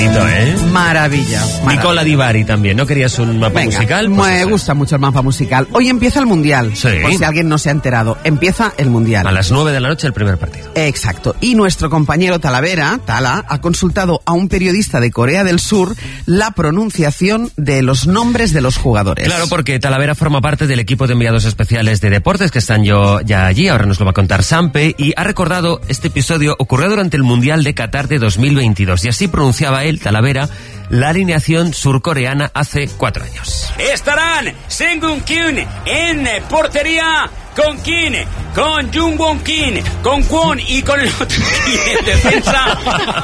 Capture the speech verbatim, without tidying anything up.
¿Eh? Maravilla, maravilla. Nicola Di Bari también, ¿no querías un mapa Venga, musical? Pues me eso. gusta mucho el mapa musical. Hoy empieza el Mundial, sí. por si alguien no se ha enterado. Empieza el Mundial. A las nueve de la noche el primer partido. Exacto. Y nuestro compañero Talavera, Tala, ha consultado a un periodista de Corea del Sur la pronunciación de los nombres de los jugadores. Claro, porque Talavera forma parte del equipo de enviados especiales de deportes que están yo ya allí, ahora nos lo va a contar Sampe, y ha recordado este episodio ocurrió durante el Mundial de Qatar de dos mil veintidós, y así pronunciaba él, Talavera, la alineación surcoreana hace cuatro años. Estarán Seung-Gun Kim en portería, con Kim, con Jung-Won Kim, con Kwon y con el otro Kim en defensa.